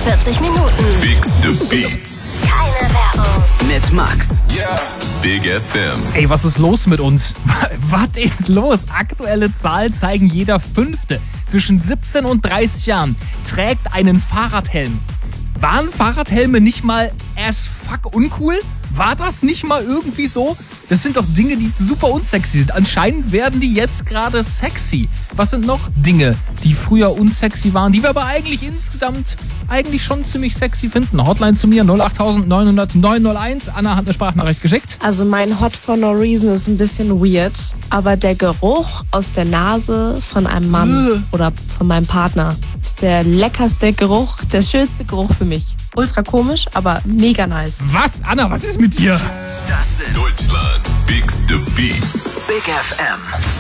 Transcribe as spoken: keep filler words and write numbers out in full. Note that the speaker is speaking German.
vierzig Minuten. Bigste Beats. Keine Werbung. Mit Max. Yeah. Big F M. Ey, was ist los mit uns? Was ist los? Aktuelle Zahlen zeigen, jeder Fünfte zwischen siebzehn und dreißig Jahren trägt einen Fahrradhelm. Waren Fahrradhelme nicht mal as fuck uncool? War das nicht mal irgendwie so? Das sind doch Dinge, die super unsexy sind. Anscheinend werden die jetzt gerade sexy. Was sind noch Dinge, die früher unsexy waren, die wir aber eigentlich insgesamt eigentlich schon ziemlich sexy finden? Hotline zu mir null acht neun null null neun null eins. Anna hat eine Sprachnachricht geschickt. Also mein Hot for no reason ist ein bisschen weird, aber der Geruch aus der Nase von einem Mann Äh. oder von meinem Partner ist der leckerste Geruch, der schönste Geruch für mich. Ultra komisch, aber mega nice. Was, Anna, was ist mit dir? Das sind Deutschlands Bigste Beats. Big F M.